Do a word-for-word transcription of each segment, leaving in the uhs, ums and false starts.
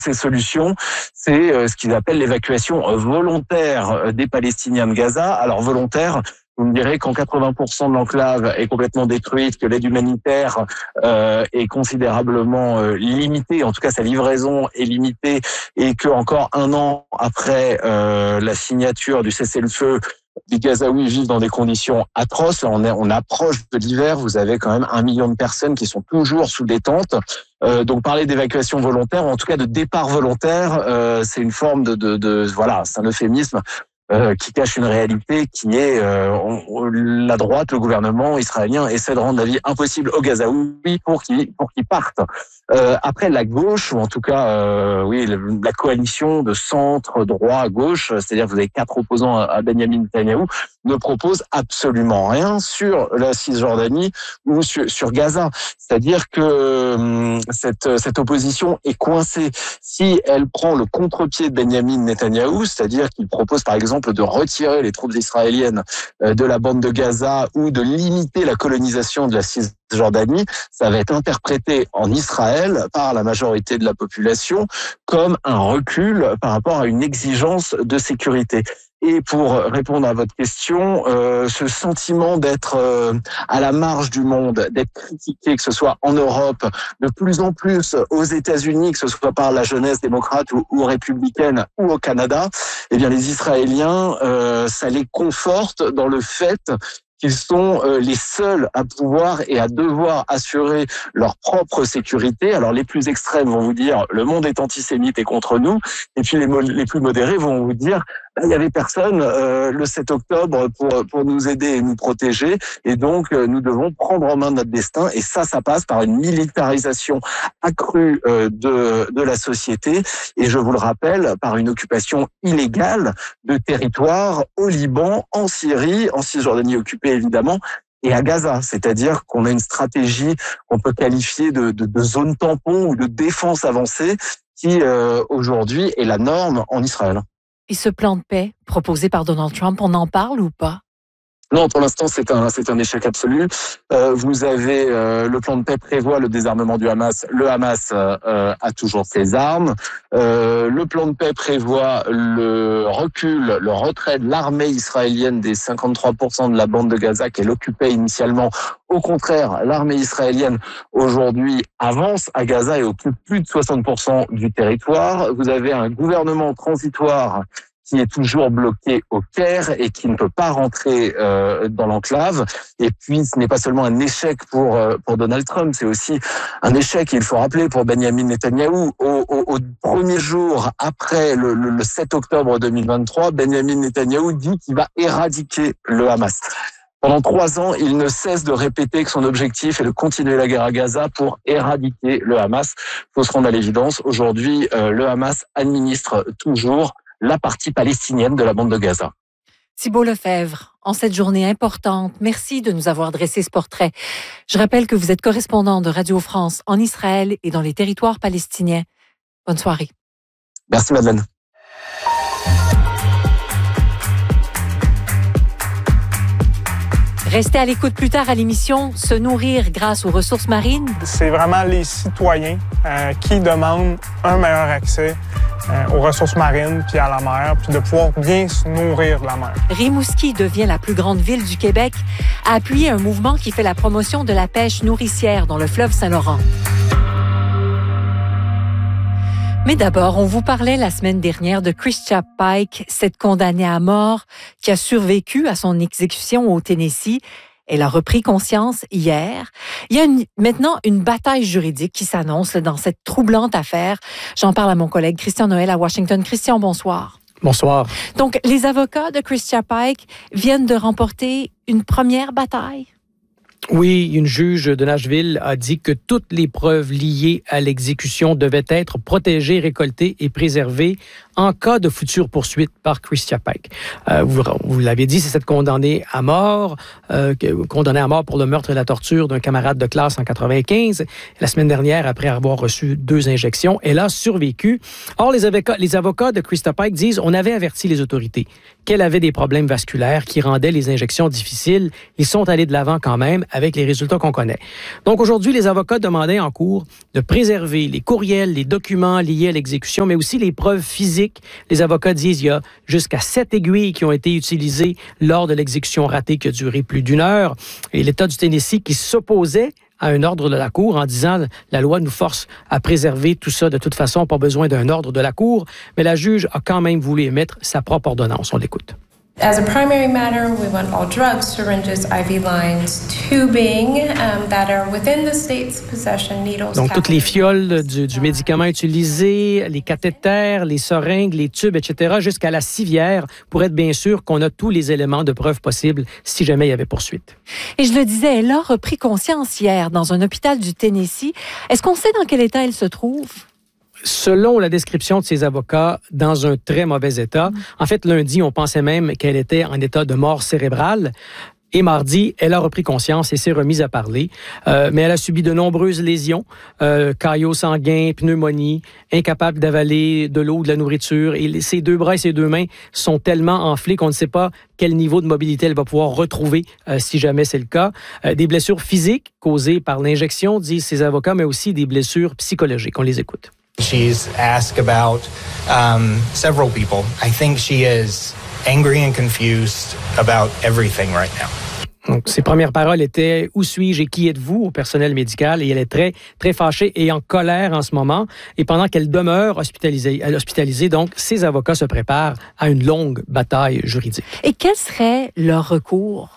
ces solutions, c'est euh, ce qu'ils appellent l'évacuation volontaire des Palestiniens de Gaza. Alors volontaire, vous me direz qu'en quatre-vingts pour cent de l'enclave est complètement détruite, que l'aide humanitaire euh, est considérablement euh, limitée, en tout cas sa livraison est limitée, et que encore un an après euh, la signature du cessez-le-feu, les Gazaouis vivent dans des conditions atroces. On, est, on approche de l'hiver, vous avez quand même un million de personnes qui sont toujours sous des tentes. Euh, donc parler d'évacuation volontaire, ou en tout cas de départ volontaire, euh, c'est une forme de, de, de voilà, c'est un euphémisme. Euh, qui cache une réalité qui est euh, on, on, la droite, le gouvernement israélien essaie de rendre la vie impossible aux Gazaouis pour qu'ils pour qu'ils partent. Euh, après, la gauche, ou en tout cas, euh, oui, la coalition de centre, droit, gauche, c'est-à-dire que vous avez quatre opposants à Benyamin Netanyahou, ne propose absolument rien sur la Cisjordanie ou sur, sur Gaza. C'est-à-dire que hum, cette, cette opposition est coincée. Si elle prend le contre-pied de Benyamin Netanyahou, c'est-à-dire qu'il propose par exemple de retirer les troupes israéliennes de la bande de Gaza ou de limiter la colonisation de la Cisjordanie, ça va être interprété en Israël par la majorité de la population comme un recul par rapport à une exigence de sécurité. Et pour répondre à votre question, euh, ce sentiment d'être euh, à la marge du monde, d'être critiqué, que ce soit en Europe, de plus en plus aux États-Unis, que ce soit par la jeunesse démocrate ou, ou républicaine, ou au Canada, eh bien les Israéliens, euh, ça les conforte dans le fait qu'ils sont les seuls à pouvoir et à devoir assurer leur propre sécurité. Alors les plus extrêmes vont vous dire le monde est antisémite et contre nous, et puis les, mo- les plus modérés vont vous dire il n'y avait personne euh, le sept octobre pour pour nous aider et nous protéger, et donc euh, nous devons prendre en main notre destin. Et ça, ça passe par une militarisation accrue euh, de de la société, et je vous le rappelle, par une occupation illégale de territoires au Liban, en Syrie, en Cisjordanie occupée évidemment, et à Gaza. C'est-à-dire qu'on a une stratégie qu'on peut qualifier de, de, de zone tampon ou de défense avancée qui euh, aujourd'hui est la norme en Israël. Et ce plan de paix proposé par Donald Trump, on en parle ou pas? Non, pour l'instant, c'est un, c'est un échec absolu. Euh, vous avez, euh, le plan de paix prévoit le désarmement du Hamas. Le Hamas euh, a toujours ses armes. Euh, le plan de paix prévoit le recul, le retrait de l'armée israélienne des cinquante-trois pour cent de la bande de Gaza qu'elle occupait initialement. Au contraire, l'armée israélienne aujourd'hui avance à Gaza et occupe plus de soixante pour cent du territoire. Vous avez un gouvernement transitoire qui est toujours bloqué au Caire et qui ne peut pas rentrer euh, dans l'enclave. Et puis, ce n'est pas seulement un échec pour euh, pour Donald Trump, c'est aussi un échec, il faut rappeler, pour Benyamin Netanyahou. Au, au, au premier jour après le, le, le sept octobre deux mille vingt-trois, Benyamin Netanyahou dit qu'il va éradiquer le Hamas. Pendant trois ans, il ne cesse de répéter que son objectif est de continuer la guerre à Gaza pour éradiquer le Hamas. Il faut se rendre à l'évidence, aujourd'hui, euh, le Hamas administre toujours la partie palestinienne de la bande de Gaza. Thibault Lefebvre, en cette journée importante, merci de nous avoir dressé ce portrait. Je rappelle que vous êtes correspondant de Radio France en Israël et dans les territoires palestiniens. Bonne soirée. Merci Madeleine. Restez à l'écoute plus tard à l'émission « Se nourrir grâce aux ressources marines ». C'est vraiment les citoyens euh, qui demandent un meilleur accès euh, aux ressources marines puis à la mer, puis de pouvoir bien se nourrir de la mer. Rimouski devient la plus grande ville du Québec, a appuyé un mouvement qui fait la promotion de la pêche nourricière dans le fleuve Saint-Laurent. Mais d'abord, on vous parlait la semaine dernière de Christia Pike, cette condamnée à mort qui a survécu à son exécution au Tennessee. Elle a repris conscience hier. Il y a une, maintenant une bataille juridique qui s'annonce dans cette troublante affaire. J'en parle à mon collègue Christian Noël à Washington. Christian, bonsoir. Bonsoir. Donc, les avocats de Christia Pike viennent de remporter une première bataille. Oui, une juge de Nashville a dit que toutes les preuves liées à l'exécution devaient être protégées, récoltées et préservées en cas de future poursuite par Christia Pike. Euh, vous vous l'avez dit, c'est cette condamnée à mort, euh, condamnée à mort pour le meurtre et la torture d'un camarade de classe en quatre-vingt-quinze. La semaine dernière, après avoir reçu deux injections, elle a survécu. Or, les avocats, les avocats de Christia Pike disent on avait averti les autorités qu'elle avait des problèmes vasculaires qui rendaient les injections difficiles. Ils sont allés de l'avant quand même avec les résultats qu'on connaît. Donc aujourd'hui, les avocats demandaient en cours de préserver les courriels, les documents liés à l'exécution, mais aussi les preuves physiques. Les avocats disent qu'il y a jusqu'à sept aiguilles qui ont été utilisées lors de l'exécution ratée qui a duré plus d'une heure. Et l'État du Tennessee qui s'opposait à un ordre de la Cour en disant la loi nous force à préserver tout ça de toute façon, pas besoin d'un ordre de la Cour, mais la juge a quand même voulu émettre sa propre ordonnance. On l'écoute. As a primary matter, we want all drugs, syringes, I V lines, tubing um, that are within the state's possession, needles. Donc, toutes les fioles du, du médicament utilisé, les cathéters, les seringues, les tubes, et cetera, jusqu'à la civière, pour être bien sûr qu'on a tous les éléments de preuve possibles si jamais il y avait poursuite. Et je le disais, elle a repris conscience hier dans un hôpital du Tennessee. Est-ce qu'on sait dans quel état elle se trouve? Selon la description de ses avocats, dans un très mauvais état. En fait, lundi, on pensait même qu'elle était en état de mort cérébrale. Et mardi, elle a repris conscience et s'est remise à parler. Euh, mais elle a subi de nombreuses lésions, euh, caillots sanguins, pneumonie, incapable d'avaler de l'eau ou de la nourriture. Et ses deux bras et ses deux mains sont tellement enflés qu'on ne sait pas quel niveau de mobilité elle va pouvoir retrouver euh, si jamais c'est le cas. Euh, des blessures physiques causées par l'injection, disent ses avocats, mais aussi des blessures psychologiques. On les écoute. She's asked about um, several people. I think she is angry and confused about everything right now. Donc, ses premières paroles étaient « Où suis-je et qui êtes-vous » au personnel médical. Et elle est très, très fâchée et en colère en ce moment. Et pendant qu'elle demeure hospitalisée, hospitalisée, donc, ses avocats se préparent à une longue bataille juridique. Et quel serait leur recours?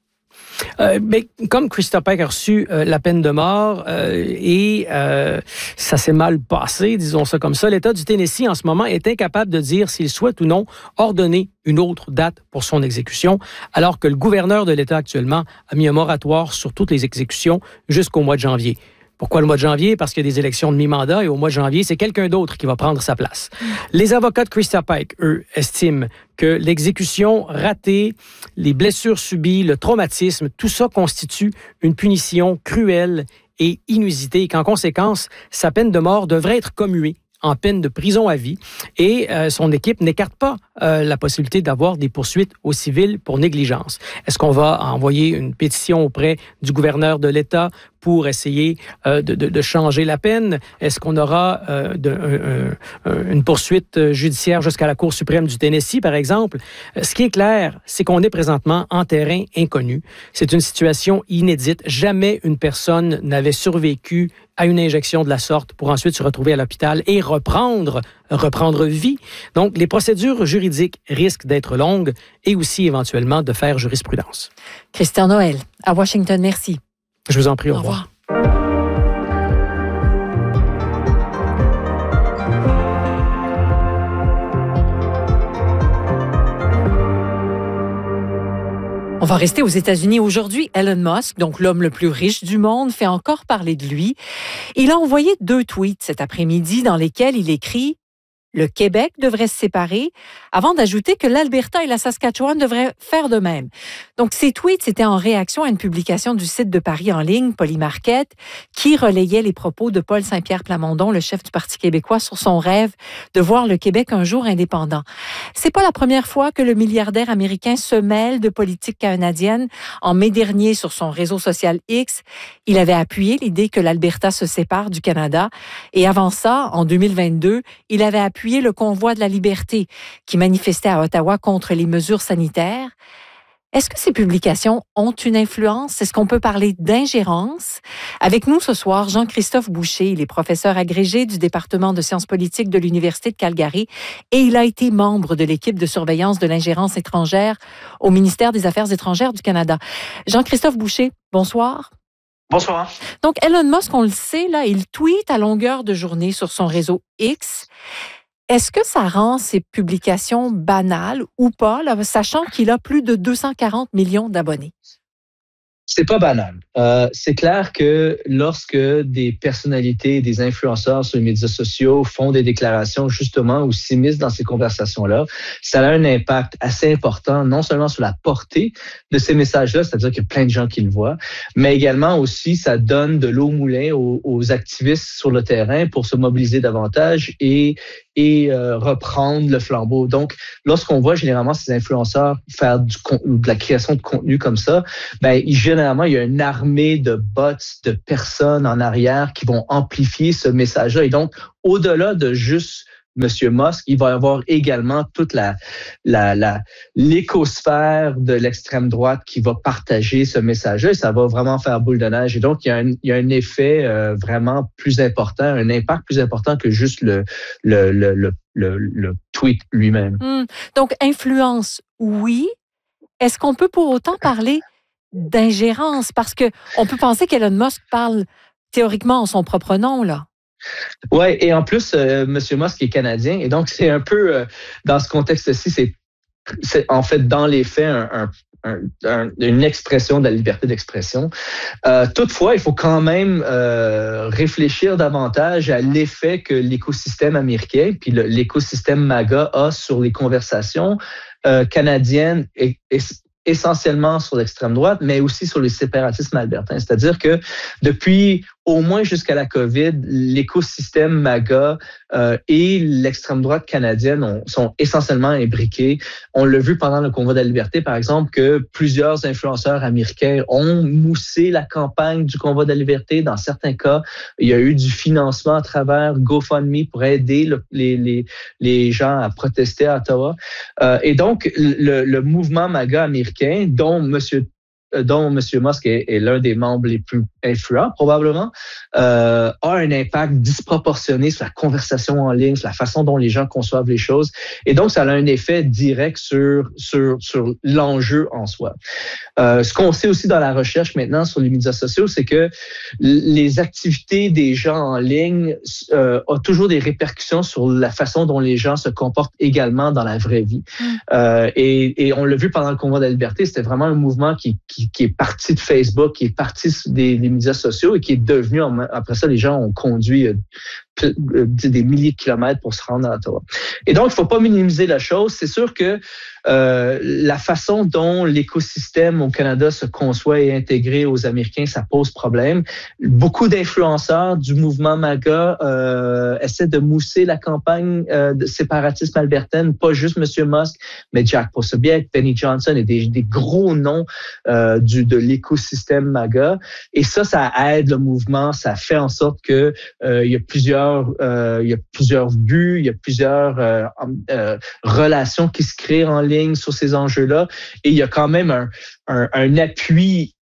Euh, mais comme Krista Pike a reçu euh, la peine de mort euh, et euh, ça s'est mal passé, disons ça comme ça, l'État du Tennessee en ce moment est incapable de dire s'il souhaite ou non ordonner une autre date pour son exécution, alors que le gouverneur de l'État actuellement a mis un moratoire sur toutes les exécutions jusqu'au mois de janvier. Pourquoi le mois de janvier? Parce qu'il y a des élections de mi-mandat et au mois de janvier, c'est quelqu'un d'autre qui va prendre sa place. Les avocats de Krista Pike, eux, estiment que l'exécution ratée, les blessures subies, le traumatisme, tout ça constitue une punition cruelle et inusitée et qu'en conséquence, sa peine de mort devrait être commuée en peine de prison à vie. Et euh, son équipe n'écarte pas euh, la possibilité d'avoir des poursuites au civil pour négligence. Est-ce qu'on va envoyer une pétition auprès du gouverneur de l'État pour essayer euh, de, de, de changer la peine? Est-ce qu'on aura euh, de, un, un, une poursuite judiciaire jusqu'à la Cour suprême du Tennessee, par exemple? Ce qui est clair, c'est qu'on est présentement en terrain inconnu. C'est une situation inédite. Jamais une personne n'avait survécu à une injection de la sorte pour ensuite se retrouver à l'hôpital et reprendre, reprendre vie. Donc, les procédures juridiques risquent d'être longues et aussi éventuellement de faire jurisprudence. Christian Noël, à Washington, merci. Je vous en prie, au, au revoir. revoir. On va rester aux États-Unis aujourd'hui. Elon Musk, donc l'homme le plus riche du monde, fait encore parler de lui. Il a envoyé deux tweets cet après-midi dans lesquels il écrit « Le Québec devrait se séparer » avant d'ajouter que l'Alberta et la Saskatchewan devraient faire de même. Donc, ces tweets étaient en réaction à une publication du site de Paris en ligne, Polymarket, qui relayait les propos de Paul Saint-Pierre Plamondon, le chef du Parti québécois, sur son rêve de voir le Québec un jour indépendant. C'est pas la première fois que le milliardaire américain se mêle de politique canadienne. En mai dernier, sur son réseau social X, il avait appuyé l'idée que l'Alberta se sépare du Canada. Et avant ça, en deux mille vingt-deux, il avait appuyé le convoi de la liberté qui manifestait à Ottawa contre les mesures sanitaires. Est-ce que ces publications ont une influence? Est-ce qu'on peut parler d'ingérence? Avec nous ce soir, Jean-Christophe Boucher, il est professeur agrégé du département de sciences politiques de l'Université de Calgary et il a été membre de l'équipe de surveillance de l'ingérence étrangère au ministère des Affaires étrangères du Canada. Jean-Christophe Boucher, bonsoir. Bonsoir. Donc, Elon Musk, on le sait, là, il tweet à longueur de journée sur son réseau X. Est-ce que ça rend ces publications banales ou pas, là, sachant qu'il a plus de deux cent quarante millions d'abonnés? C'est pas banal. Euh, c'est clair que lorsque des personnalités, des influenceurs sur les médias sociaux font des déclarations justement ou s'immiscent dans ces conversations-là, ça a un impact assez important, non seulement sur la portée de ces messages-là, c'est-à-dire qu'il y a plein de gens qui le voient, mais également aussi ça donne de l'eau au moulin aux, aux activistes sur le terrain pour se mobiliser davantage et et euh, reprendre le flambeau. Donc, lorsqu'on voit généralement ces influenceurs faire du contenu, de la création de contenu comme ça, ben, généralement, il y a une armée de bots, de personnes en arrière qui vont amplifier ce message-là. Et donc, au-delà de juste Monsieur Musk, il va y avoir également toute la, la, la, l'écosphère de l'extrême droite qui va partager ce message-là et ça va vraiment faire boule de neige. Et donc, il y a un, il y a un effet euh, vraiment plus important, un impact plus important que juste le, le, le, le, le, le tweet lui-même. Hum. Donc, influence, oui. Est-ce qu'on peut pour autant parler d'ingérence? Parce que on peut penser qu'Elon Musk parle théoriquement en son propre nom, là. Oui, et en plus, euh, M. Musk est canadien, et donc c'est un peu, euh, dans ce contexte-ci, c'est, c'est en fait, dans les faits, un, un, un, une expression de la liberté d'expression. Euh, toutefois, il faut quand même euh, réfléchir davantage à l'effet que l'écosystème américain, puis le, l'écosystème MAGA a sur les conversations euh, canadiennes et, et essentiellement sur l'extrême droite, mais aussi sur le séparatisme albertain. C'est-à-dire que depuis au moins jusqu'à la COVID, l'écosystème MAGA euh, et l'extrême droite canadienne ont, sont essentiellement imbriqués. On l'a vu pendant le Convoi de la liberté, par exemple, que plusieurs influenceurs américains ont moussé la campagne du Convoi de la liberté. Dans certains cas, il y a eu du financement à travers GoFundMe pour aider le, les, les, les gens à protester à Ottawa. Euh, et donc, le, le mouvement MAGA américain, dont Monsieur dont M. Musk est, est l'un des membres les plus influents, probablement, euh, a un impact disproportionné sur la conversation en ligne, sur la façon dont les gens conçoivent les choses. Et donc, ça a un effet direct sur, sur, sur l'enjeu en soi. Euh, ce qu'on sait aussi dans la recherche maintenant sur les médias sociaux, c'est que les activités des gens en ligne euh, ont toujours des répercussions sur la façon dont les gens se comportent également dans la vraie vie. Mm. Euh, et, et on l'a vu pendant le Convoi de la liberté, c'était vraiment un mouvement qui, qui qui est parti de Facebook, qui est parti des, des médias sociaux et qui est devenu, après ça, les gens ont conduit euh, des milliers de kilomètres pour se rendre à Ottawa. Et donc, il ne faut pas minimiser la chose. C'est sûr que euh, la façon dont l'écosystème au Canada se conçoit et est intégré aux Américains, ça pose problème. Beaucoup d'influenceurs du mouvement MAGA euh, essaient de mousser la campagne euh, de séparatisme albertaine, pas juste M. Musk, mais Jack Posobiec, Benny Johnson et des, des gros noms euh, du, de l'écosystème MAGA. Et ça, ça aide le mouvement, ça fait en sorte que euh, il y a plusieurs, euh, il y a plusieurs buts, il y a plusieurs euh, euh, relations qui se créent en ligne sur ces enjeux-là. Et il y a quand même un, un, un appui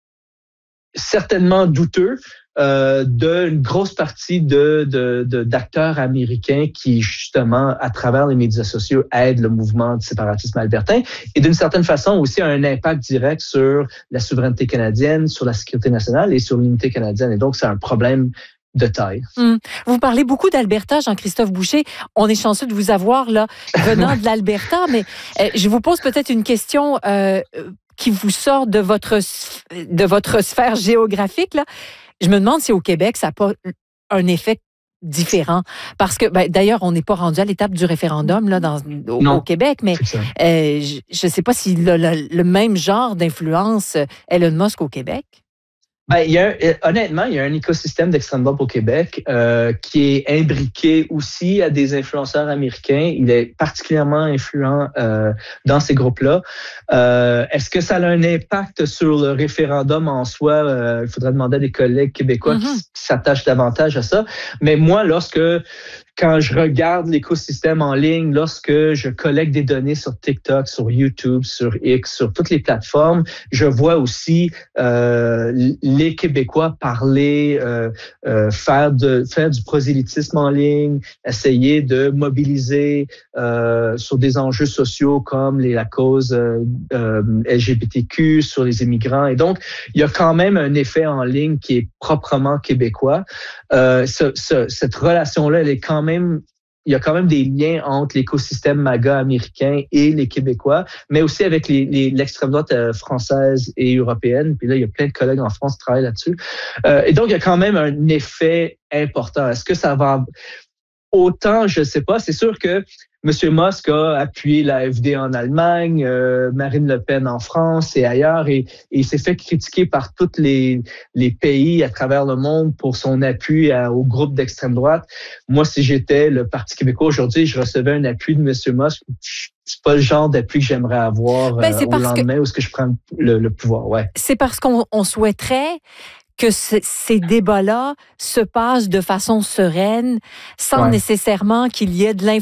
certainement douteux euh, d'une grosse partie de, de, de, d'acteurs américains qui, justement, à travers les médias sociaux, aident le mouvement du séparatisme albertain et d'une certaine façon aussi a un impact direct sur la souveraineté canadienne, sur la sécurité nationale et sur l'unité canadienne. Et donc, c'est un problème de taille. Hum. Vous parlez beaucoup d'Alberta, Jean-Christophe Boucher. On est chanceux de vous avoir là, venant de l'Alberta, mais euh, je vous pose peut-être une question euh, qui vous sort de votre, de votre sphère géographique. Là. Je me demande si au Québec, ça n'a pas un effet différent. Parce que, ben, d'ailleurs, on n'est pas rendu à l'étape du référendum là, dans, au, au Québec, mais euh, je ne sais pas s'il a le, le même genre d'influence Elon Musk au Québec. Ben, il y a, honnêtement, il y a un écosystème d'extrême droite au Québec euh, qui est imbriqué aussi à des influenceurs américains. Il est particulièrement influent euh, dans ces groupes-là. Euh, est-ce que ça a un impact sur le référendum en soi? Euh, il faudrait demander à des collègues québécois mm-hmm. qui, qui s'attachent davantage à ça. Mais moi, lorsque quand je regarde l'écosystème en ligne, lorsque je collecte des données sur TikTok, sur YouTube, sur X, sur toutes les plateformes, je vois aussi euh, les Québécois parler, euh, euh, faire, de, faire du prosélytisme en ligne, essayer de mobiliser euh, sur des enjeux sociaux comme les, la cause euh, euh, L G B T Q, sur les immigrants. Et donc, il y a quand même un effet en ligne qui est proprement québécois. Euh, ce, ce, cette relation-là, elle est quand même, il y a quand même des liens entre l'écosystème MAGA américain et les Québécois, mais aussi avec les, les, l'extrême droite euh, française et européenne. Puis là, il y a plein de collègues en France qui travaillent là-dessus. Euh, et donc, il y a quand même un effet important. Est-ce que ça va... autant, je ne sais pas. C'est sûr que M. Musk a appuyé l'A F D en Allemagne, euh, Marine Le Pen en France et ailleurs, et, et il s'est fait critiquer par tous les, les pays à travers le monde pour son appui à, au groupe d'extrême droite. Moi, si j'étais le Parti québécois aujourd'hui, je recevais un appui de M. Musk. C'est pas le genre d'appui que j'aimerais avoir ben, euh, au lendemain que... où est-ce que je prends le, le pouvoir. Ouais. C'est parce qu'on on souhaiterait que ce, ces débats-là se passent de façon sereine, sans ouais. nécessairement qu'il y ait de l'influence